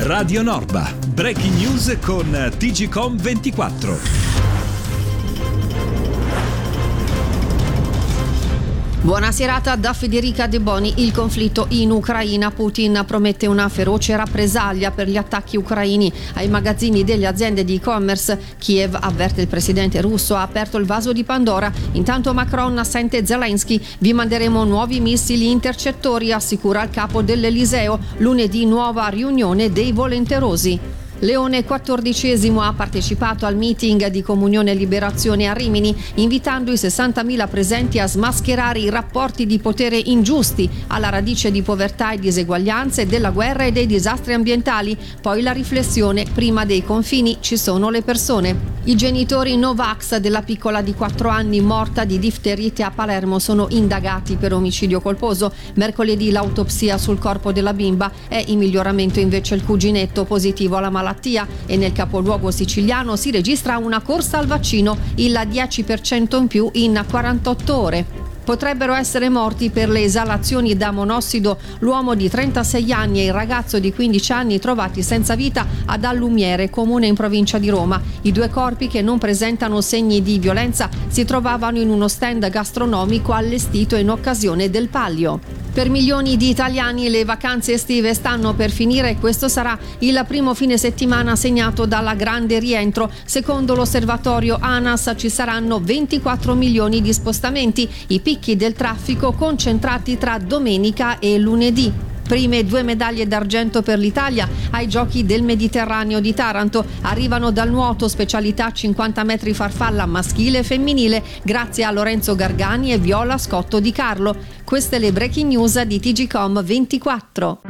Radio Norba. Breaking news con TGcom 24. Buona serata da Federica De Boni. Il conflitto in Ucraina. Putin promette una feroce rappresaglia per gli attacchi ucraini ai magazzini delle aziende di e-commerce. Kiev, avverte il presidente russo, ha aperto il vaso di Pandora. Intanto Macron sente Zelensky. Vi manderemo nuovi missili intercettori, assicura il capo dell'Eliseo. Lunedì nuova riunione dei volenterosi. Leone XIV ha partecipato al meeting di Comunione e Liberazione a Rimini, invitando i 60.000 presenti a smascherare i rapporti di potere ingiusti, alla radice di povertà e diseguaglianze, della guerra e dei disastri ambientali. Poi la riflessione: prima dei confini ci sono le persone. I genitori Novax della piccola di 4 anni morta di difterite a Palermo sono indagati per omicidio colposo. Mercoledì l'autopsia sul corpo della bimba. È in miglioramento invece il cuginetto, positivo alla malattia, e nel capoluogo siciliano si registra una corsa al vaccino, il 10% in più in 48 ore. Potrebbero essere morti per le esalazioni da monossido l'uomo di 36 anni e il ragazzo di 15 anni trovati senza vita ad Allumiere, comune in provincia di Roma. I due corpi, che non presentano segni di violenza, si trovavano in uno stand gastronomico allestito in occasione del Palio. Per milioni di italiani le vacanze estive stanno per finire e questo sarà il primo fine settimana segnato dal grande rientro. Secondo l'osservatorio ANAS ci saranno 24 milioni di spostamenti, i picchi del traffico concentrati tra domenica e lunedì. Prime 2 medaglie d'argento per l'Italia ai Giochi del Mediterraneo di Taranto. Arrivano dal nuoto, specialità 50 metri farfalla maschile e femminile, grazie a Lorenzo Gargani e Viola Scotto Di Carlo. Queste le breaking news di TGcom 24.